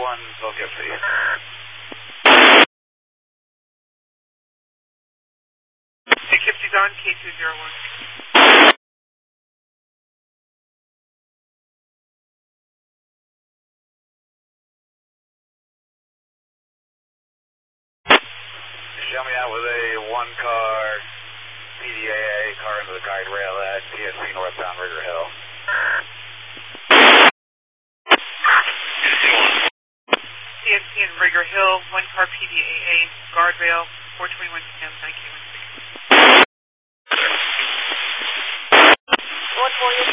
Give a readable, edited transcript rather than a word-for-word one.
1, Poughkeepsie. Poughkeepsie's on K201. Show me out with a 1-car PDAA car into the guardrail at PSC northbound Rigger Hill. PSC in Rigger Hill, 1-car PDAA, guardrail, 421 PM, thank you.